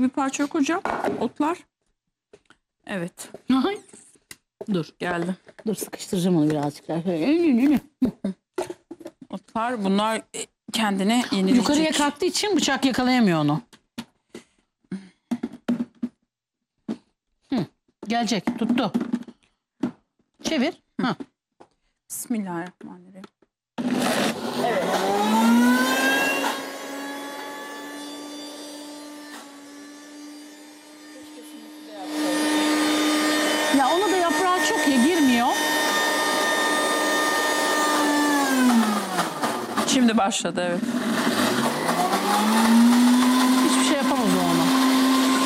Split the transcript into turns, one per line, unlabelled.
bir parça yok hocam. Otlar. Evet.
Ay. Dur.
Geldi.
Dur sıkıştıracağım onu birazcık daha. Şöyle.
Otlar bunlar kendine yenilecek.
Yukarıya kalktığı için bıçak yakalayamıyor onu. Gelecek. Tuttu. Çevir. Hı.
Bismillahirrahmanirrahim.
Ya ona da yaprağı çok ya girmiyor.
Şimdi başladı evet.